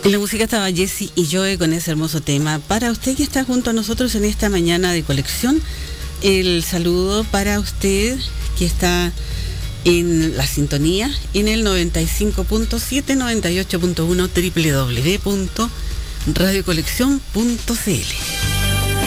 En la música estaba Jesse y Joe con ese hermoso tema. Para usted que está junto a nosotros en esta mañana de colección, el saludo para usted que está en la sintonía en el 95.7, 98.1 www.radiocolección.cl.